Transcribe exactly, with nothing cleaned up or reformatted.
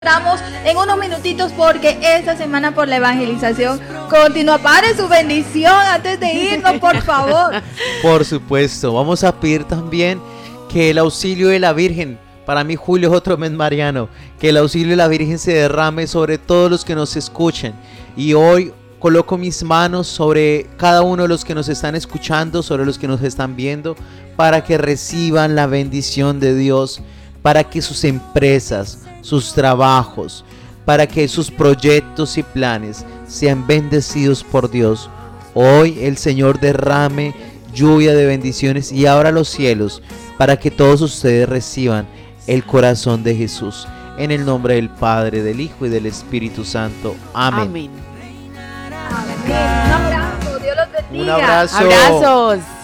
Estamos en unos minutitos porque esta semana por la evangelización continúa. Pare su bendición antes de irnos, por favor. Por supuesto, vamos a pedir también que el auxilio de la Virgen, para mí julio es otro mes mariano, que el auxilio de la Virgen se derrame sobre todos los que nos escuchen. Y hoy coloco mis manos sobre cada uno de los que nos están escuchando, sobre los que nos están viendo, para que reciban la bendición de Dios, para que sus empresas, sus trabajos, para que sus proyectos y planes sean bendecidos por Dios. Hoy el Señor derrame lluvia de bendiciones y abra los cielos para que todos ustedes reciban el corazón de Jesús. En el nombre del Padre, del Hijo y del Espíritu Santo. Amén. Amén. Un abrazo, Dios los bendiga. Un abrazo. Abrazos.